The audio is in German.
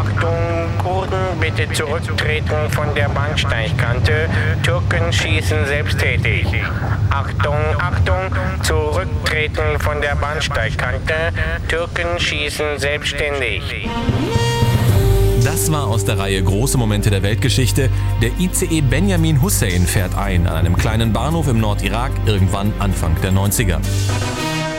Achtung, Kurden, bitte zurücktreten von der Bahnsteigkante. Türken schießen selbsttätig. Achtung, Achtung, zurücktreten von der Bahnsteigkante. Türken schießen selbstständig. Das war aus der Reihe Große Momente der Weltgeschichte. Der ICE Benjamin Hussein fährt ein an einem kleinen Bahnhof im Nordirak irgendwann Anfang der 90er.